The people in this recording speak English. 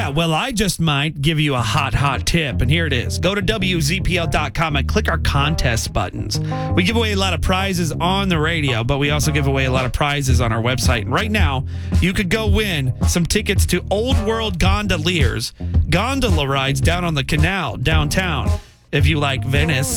Yeah, well, I just might give you a hot tip, and here it is. Go to WZPL.com and click our contest buttons. We give away a lot of prizes on the radio, but we also give away a lot of prizes on our website. And right now, you could go win some tickets to Old World Gondoliers, gondola rides down on the canal downtown. If you like Venice.